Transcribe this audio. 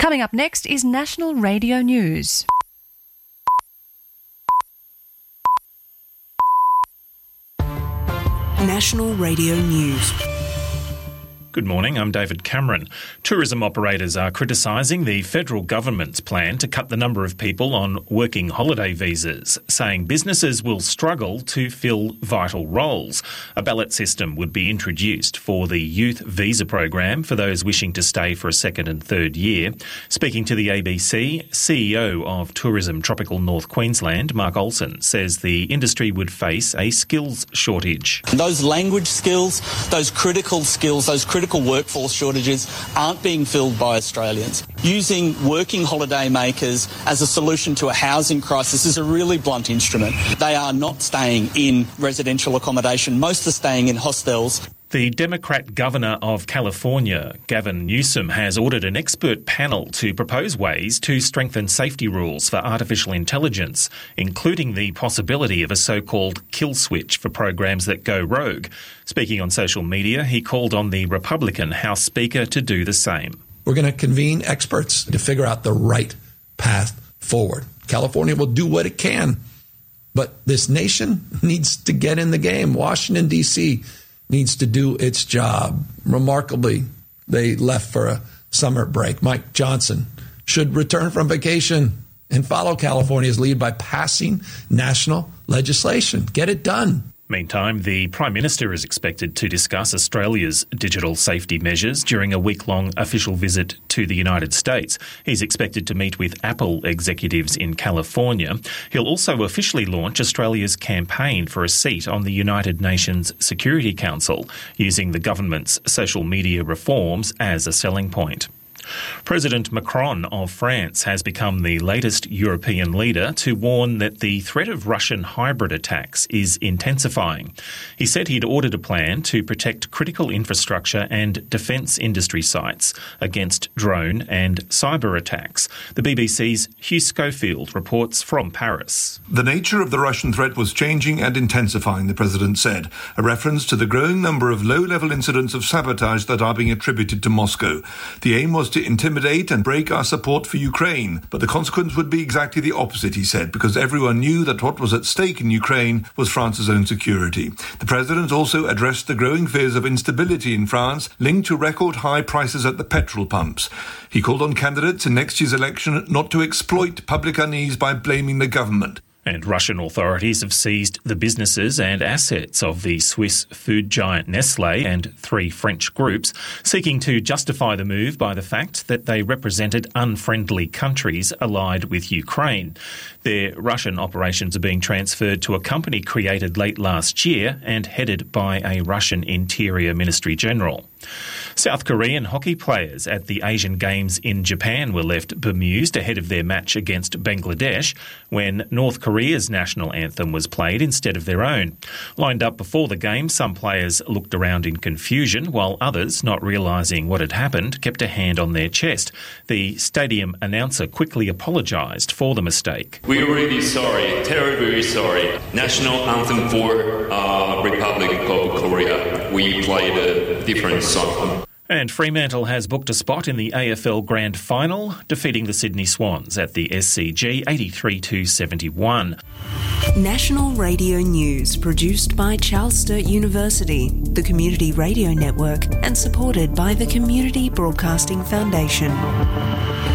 Coming up next is National Radio News. National Radio News. Good morning, I'm David Cameron. Tourism operators are criticising the federal government's plan to cut the number of people on working holiday visas, saying businesses will struggle to fill vital roles. A ballot system would be introduced for the youth visa program for those wishing to stay for a second and third year. Speaking to the ABC, CEO of Tourism Tropical North Queensland, Mark Olsen, says the industry would face a skills shortage. Those language skills, those critical workforce shortages aren't being filled by Australians. Using working holiday makers as a solution to a housing crisis is a really blunt instrument. They are not staying in residential accommodation. Most are staying in hostels. The Democrat Governor of California, Gavin Newsom, has ordered an expert panel to propose ways to strengthen safety rules for artificial intelligence, including the possibility of a so-called kill switch for programs that go rogue. Speaking on social media, he called on the Republican House Speaker to do the same. We're going to convene experts to figure out the right path forward. California will do what it can, but this nation needs to get in the game. Washington, D.C., needs to do its job. Remarkably, they left for a summer break. Mike Johnson should return from vacation and follow California's lead by passing national legislation. Get it done. Meantime, the Prime Minister is expected to discuss Australia's digital safety measures during a week-long official visit to the United States. He's expected to meet with Apple executives in California. He'll also officially launch Australia's campaign for a seat on the United Nations Security Council, using the government's social media reforms as a selling point. President Macron of France has become the latest European leader to warn that the threat of Russian hybrid attacks is intensifying. He said he'd ordered a plan to protect critical infrastructure and defence industry sites against drone and cyber attacks. The BBC's Hugh Schofield reports from Paris. The nature of the Russian threat was changing and intensifying, the president said, a reference to the growing number of low-level incidents of sabotage that are being attributed to Moscow. The aim was to intimidate and break our support for Ukraine. But the consequence would be exactly the opposite, he said, because everyone knew that what was at stake in Ukraine was France's own security. The president also addressed the growing fears of instability in France linked to record high prices at the petrol pumps. He called on candidates in next year's election not to exploit public unease by blaming the government. And Russian authorities have seized the businesses and assets of the Swiss food giant Nestlé and 3 French groups, seeking to justify the move by the fact that they represented unfriendly countries allied with Ukraine. Their Russian operations are being transferred to a company created late last year and headed by a Russian Interior Ministry General. South Korean hockey players at the Asian Games in Japan were left bemused ahead of their match against Bangladesh when North Korea's national anthem was played instead of their own. Lined up before the game, some players looked around in confusion, while others, not realising what had happened, kept a hand on their chest. The stadium announcer quickly apologised for the mistake. We're really sorry, terribly sorry. National anthem for Republic of Korea. We played a different song. And Fremantle has booked a spot in the AFL Grand Final, defeating the Sydney Swans at the SCG 83-71. National Radio News, produced by Charles Sturt University, the Community Radio Network, and supported by the Community Broadcasting Foundation.